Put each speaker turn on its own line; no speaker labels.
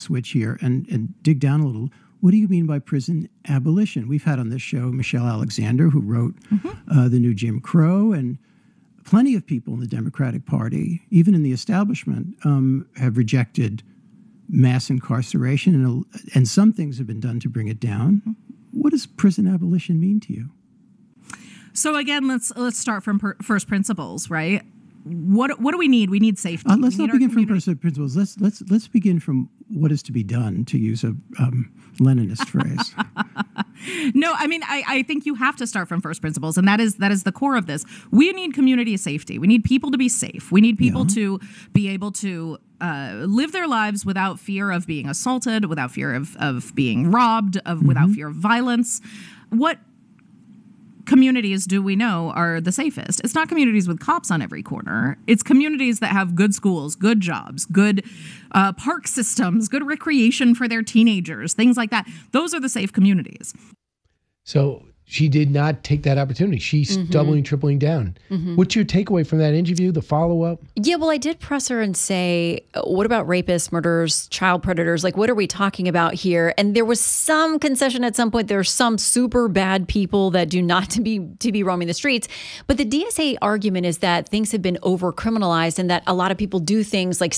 switch here and dig down a little. What do you mean by prison abolition? We've had on this show Michelle Alexander, who wrote The New Jim Crow, and plenty of people in the Democratic Party, even in the establishment, have rejected mass incarceration, and some things have been done to bring it down. What does prison abolition mean to you?
So again, let's start from first principles, right? What do we need? We need safety.
Let's not begin from first principles. Let's begin from what is to be done, to use a Leninist phrase.
No, I mean, I think you have to start from first principles, and that is the core of this. We need community safety. We need people to be safe. We need people to be able to live their lives without fear of being assaulted, without fear of being robbed, without fear of violence. What communities do we know are the safest? It's not communities with cops on every corner. It's communities that have good schools, good jobs, good park systems, good recreation for their teenagers, things like that. Those are the safe communities.
So she did not take that opportunity. She's doubling, tripling down. What's your takeaway from that interview, the follow-up?
Yeah, well, I did press her and say, what about rapists, murderers, child predators? Like, what are we talking about here? And there was some concession at some point. There are some super bad people that do not to be roaming the streets. But the DSA argument is that things have been over-criminalized and that a lot of people do things like